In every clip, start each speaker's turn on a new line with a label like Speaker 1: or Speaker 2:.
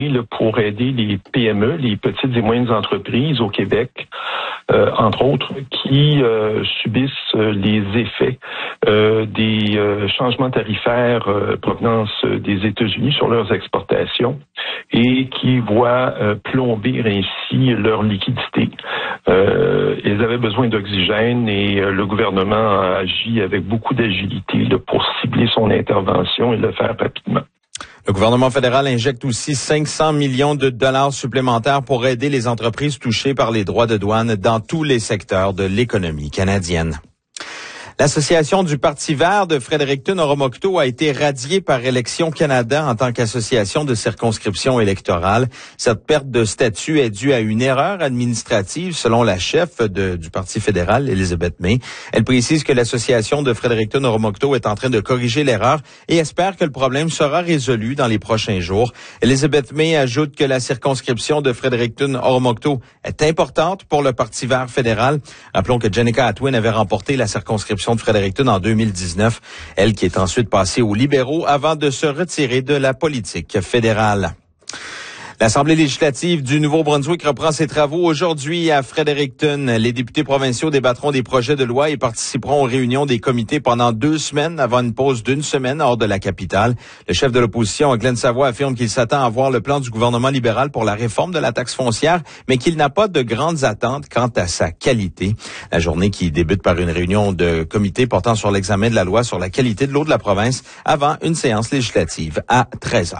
Speaker 1: pour aider les PME, les petites et moyennes entreprises au Québec, entre autres, qui subissent les effets des changements tarifaires provenance des États-Unis sur leurs exportations et qui voient plomber ainsi leur liquidité. Ils avaient besoin d'oxygène et le gouvernement a agi avec beaucoup d'agilité pour cibler son intervention et le faire rapidement.
Speaker 2: Le gouvernement fédéral injecte aussi 500 millions de dollars supplémentaires pour aider les entreprises touchées par les droits de douane dans tous les secteurs de l'économie canadienne. L'Association du Parti vert de Fredericton-Oromocto a été radiée par Élections Canada en tant qu'association de circonscription électorale. Cette perte de statut est due à une erreur administrative, selon la chef du Parti fédéral, Elizabeth May. Elle précise que l'Association de Fredericton-Oromocto est en train de corriger l'erreur et espère que le problème sera résolu dans les prochains jours. Elizabeth May ajoute que la circonscription de Fredericton-Oromocto est importante pour le Parti vert fédéral. Rappelons que Jenica Atwin avait remporté la circonscription de Fredericton en 2019, elle qui est ensuite passée aux libéraux avant de se retirer de la politique fédérale. L'Assemblée législative du Nouveau-Brunswick reprend ses travaux aujourd'hui à Fredericton. Les députés provinciaux débattront des projets de loi et participeront aux réunions des comités pendant 2 semaines avant une pause d'1 semaine hors de la capitale. Le chef de l'opposition, Glenn Savoie, affirme qu'il s'attend à voir le plan du gouvernement libéral pour la réforme de la taxe foncière, mais qu'il n'a pas de grandes attentes quant à sa qualité. La journée qui débute par une réunion de comité portant sur l'examen de la loi sur la qualité de l'eau de la province avant une séance législative à 13h.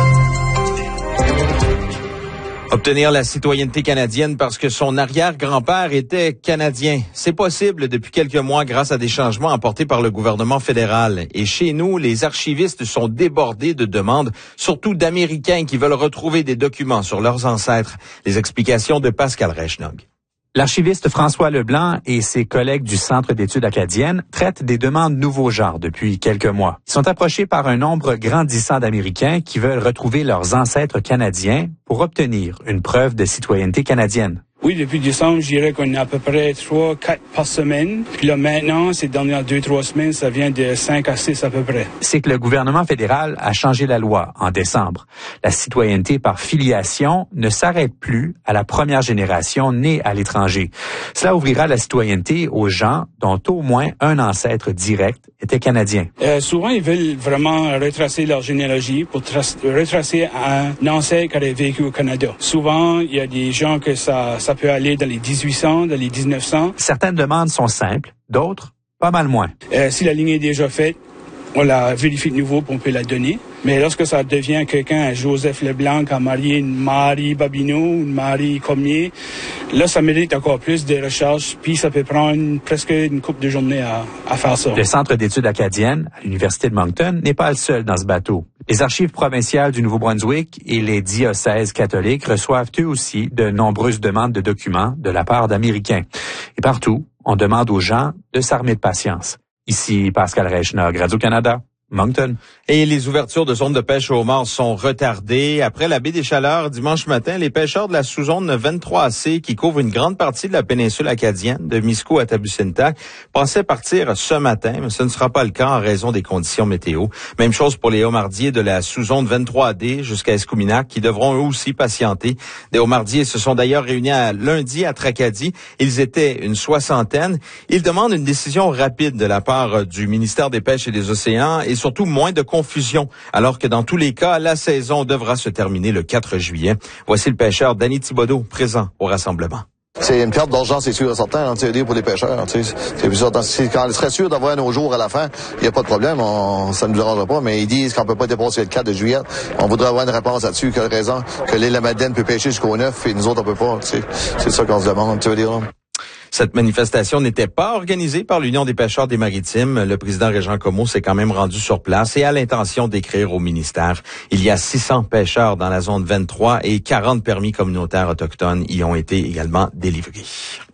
Speaker 2: Obtenir la citoyenneté canadienne parce que son arrière-grand-père était canadien. C'est possible depuis quelques mois grâce à des changements apportés par le gouvernement fédéral. Et chez nous, les archivistes sont débordés de demandes, surtout d'Américains qui veulent retrouver des documents sur leurs ancêtres. Les explications de Pascal Reichnog.
Speaker 3: L'archiviste François Leblanc et ses collègues du Centre d'études acadiennes traitent des demandes nouveaux genres depuis quelques mois. Ils sont approchés par un nombre grandissant d'Américains qui veulent retrouver leurs ancêtres canadiens pour obtenir une preuve de citoyenneté canadienne.
Speaker 4: Oui, depuis décembre, je dirais qu'on a à peu près 3-4 par semaine. Puis là, maintenant, ces dernières 2-3 semaines, ça vient de 5 à 6 à peu près.
Speaker 3: C'est que le gouvernement fédéral a changé la loi en décembre. La citoyenneté par filiation ne s'arrête plus à la première génération née à l'étranger. Cela ouvrira la citoyenneté aux gens dont au moins un ancêtre direct était canadien.
Speaker 4: Souvent, ils veulent vraiment retracer leur généalogie pour retracer un ancêtre qui a vécu au Canada. Souvent, il y a des gens que ça peut aller dans les 1800, dans les 1900.
Speaker 3: Certaines demandes sont simples, d'autres, pas mal moins.
Speaker 4: Si la ligne est déjà faite, on la vérifie de nouveau pour qu'on peut la donner. Mais lorsque ça devient quelqu'un, Joseph Leblanc, qui a marié une Marie Babineau, une Marie Cormier, là, ça mérite encore plus de recherche, puis ça peut prendre presque une couple de journées à faire ça.
Speaker 3: Le Centre d'études acadiennes à l'Université de Moncton n'est pas le seul dans ce bateau. Les archives provinciales du Nouveau-Brunswick et les diocèses catholiques reçoivent eux aussi de nombreuses demandes de documents de la part d'Américains. Et partout, on demande aux gens de s'armer de patience. Ici Pascal Reichnog, Radio-Canada, Moncton.
Speaker 2: Et les ouvertures de zones de pêche au homard sont retardées. Après la baie des Chaleurs, dimanche matin, les pêcheurs de la sous-zone 23C, qui couvre une grande partie de la péninsule acadienne, de Miscou à Tabusintac, pensaient partir ce matin, mais ce ne sera pas le cas en raison des conditions météo. Même chose pour les homardiers de la sous-zone 23D jusqu'à Escominac, qui devront eux aussi patienter. Des homardiers se sont d'ailleurs réunis lundi à Tracadie. Ils étaient une 60aine. Ils demandent une décision rapide de la part du ministère des Pêches et des Océans et surtout moins de confusion, alors que dans tous les cas, la saison devra se terminer le 4 juillet. Voici le pêcheur Danny Thibodeau, présent au rassemblement.
Speaker 5: C'est une perte d'argent, c'est sûr et certain, pour les pêcheurs. C'est certain. Quand ils seraient sûrs d'avoir nos jours à la fin, il n'y a pas de problème, ça ne nous dérange pas, mais ils disent qu'on ne peut pas dépasser le 4 de juillet. On voudrait avoir une réponse là-dessus, quelle raison que l'île de la Madeleine peut pêcher jusqu'au 9 et nous autres, on peut pas. C'est ça qu'on se demande, tu veux dire.
Speaker 2: Cette manifestation n'était pas organisée par l'Union des pêcheurs des Maritimes. Le président Régent Comeau s'est quand même rendu sur place et a l'intention d'écrire au ministère. Il y a 600 pêcheurs dans la zone 23 et 40 permis communautaires autochtones y ont été également délivrés.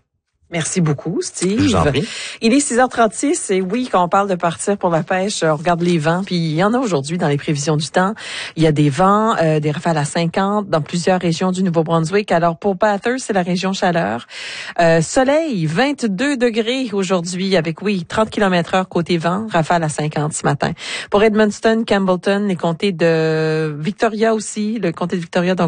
Speaker 6: Merci beaucoup, Steve.
Speaker 2: Je vous en prie.
Speaker 6: Il est 6h36 et oui, quand on parle de partir pour la pêche, on regarde les vents. Puis il y en a aujourd'hui dans les prévisions du temps. Il y a des vents, des rafales à 50 dans plusieurs régions du Nouveau-Brunswick. Alors pour Bathurst, c'est la région chaleur. Soleil, 22 degrés aujourd'hui avec, 30 km/h côté vent, rafale à 50 ce matin. Pour Edmundston, Campbellton, les comtés de Victoria aussi, le comté de Victoria, donc